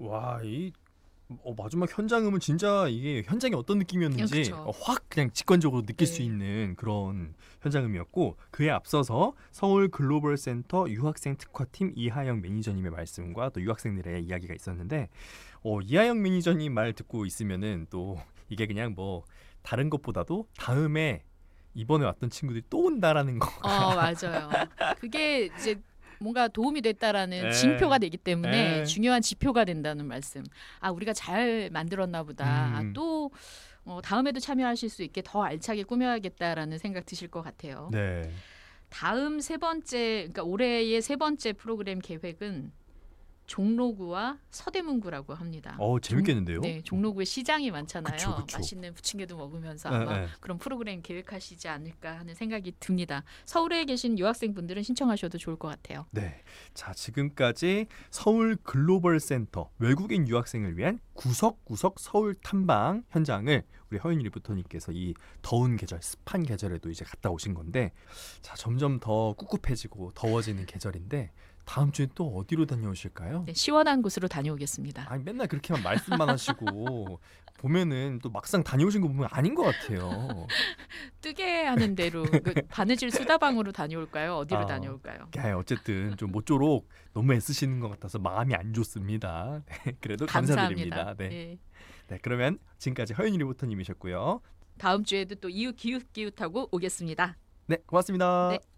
와, 마지막 현장음은 진짜 이게 현장이 어떤 느낌이었는지 그쵸. 확 그냥 직관적으로 느낄 수 네. 있는 그런 현장음이었고, 그에 앞서서 서울 글로벌 센터 유학생 특화팀 이하영 매니저님의 말씀과 또 유학생들의 이야기가 있었는데, 이하영 매니저님 말 듣고 있으면은 또 이게 그냥 뭐 다른 것보다도 다음에 이번에 왔던 친구들이 또 온다라는 거. 맞아요. 그게 이제 뭔가 도움이 됐다라는 에, 징표가 되기 때문에 에, 중요한 지표가 된다는 말씀. 우리가 잘 만들었나 보다. 음, 또 다음에도 참여하실 수 있게 더 알차게 꾸며야겠다라는 생각 드실 것 같아요. 네. 다음 세 번째, 그러니까 올해의 세 번째 프로그램 계획은 종로구와 서대문구라고 합니다. 재밌겠는데요? 네, 종로구에 시장이 많잖아요. 그쵸, 그쵸. 맛있는 부침개도 먹으면서 에, 아마 에. 그런 프로그램 계획하시지 않을까 하는 생각이 듭니다. 서울에 계신 유학생분들은 신청하셔도 좋을 것 같아요. 네. 자, 지금까지 서울 글로벌 센터 외국인 유학생을 위한 구석구석 서울 탐방 현장을 우리 허윤희 리포터님께서 이 더운 계절, 습한 계절에도 이제 갔다 오신 건데, 자, 점점 더 꿉꿉해지고 더워지는 계절인데 다음 주에 또 어디로 다녀오실까요? 네, 시원한 곳으로 다녀오겠습니다. 아니, 맨날 그렇게만 말씀만 하시고 보면은 또 막상 다녀오신 거 보면 아닌 것 같아요. 뜨게 하는 대로 바느질 수다방으로 다녀올까요? 어디로 아, 다녀올까요? 어쨌든 좀 모쪼록 너무 애쓰시는 것 같아서 마음이 안 좋습니다. 네, 그래도 감사합니다. 감사드립니다. 네. 네. 네, 그러면 지금까지 허윤희 리포터님이셨고요. 다음 주에도 또 이웃 기웃기웃하고 오겠습니다. 네, 고맙습니다. 네.